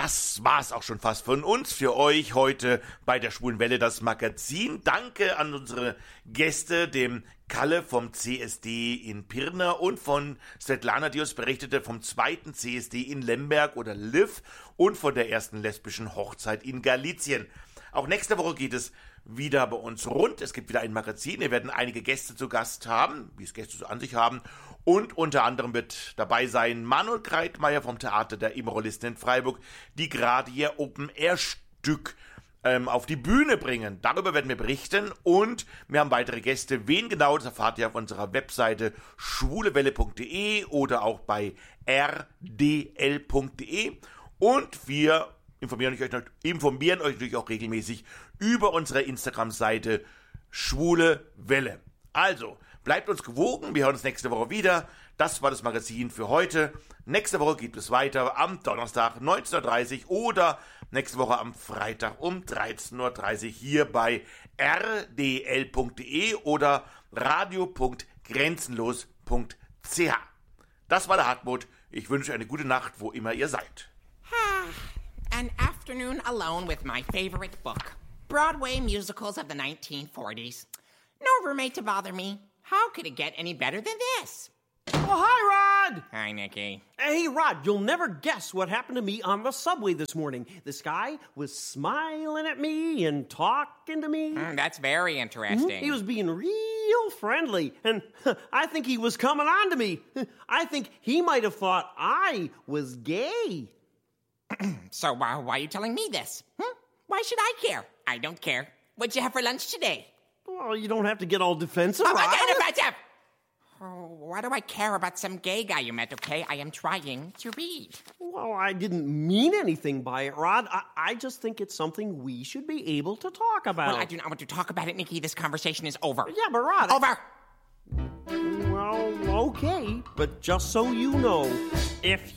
das war's auch schon fast von uns für euch heute bei der Schwulen Welle, das Magazin. Danke an unsere Gäste, dem Kalle vom CSD in Pirna und von Svetlana, die uns berichtete vom zweiten CSD in Lemberg oder Lviv und von der ersten lesbischen Hochzeit in Galizien. Auch nächste Woche geht es wieder bei uns rund. Es gibt wieder ein Magazin. Wir werden einige Gäste zu Gast haben, wie es Gäste so an sich haben. Und unter anderem wird dabei sein Manuel Kreitmeier vom Theater der Immoralisten in Freiburg, die gerade ihr Open-Air-Stück auf die Bühne bringen. Darüber werden wir berichten und wir haben weitere Gäste. Wen genau, das erfahrt ihr auf unserer Webseite schwulewelle.de oder auch bei rdl.de und wir informieren euch natürlich auch regelmäßig über unsere Instagram-Seite Schwule Welle. Also, bleibt uns gewogen, wir hören uns nächste Woche wieder. Das war das Magazin für heute. Nächste Woche geht es weiter am Donnerstag 19.30 Uhr oder nächste Woche am Freitag um 13.30 Uhr hier bei rdl.de oder radio.grenzenlos.ch. Das war der Hartmut. Ich wünsche euch eine gute Nacht, wo immer ihr seid. An afternoon alone with my favorite book. Broadway musicals of the 1940s. No roommate to bother me. How could it get any better than this? Oh, hi, Rod! Hi, Nicky. Hey, Rod, you'll never guess what happened to me on the subway this morning. This guy was smiling at me and talking to me. That's very interesting. He was being real friendly, and I think he was coming on to me. I think he might have thought I was gay. So why are you telling me this? Why should I care? I don't care. What'd you have for lunch today? Well, you don't have to get all defensive, Rod. I'm not defensive! Oh, why do I care about some gay guy you met, okay? I am trying to read. Well, I didn't mean anything by it, Rod. I just think it's something we should be able to talk about. Well, I do not want to talk about it, Nicky. This conversation is over. Yeah, but Rod... Over! Well, okay, but just so you know, if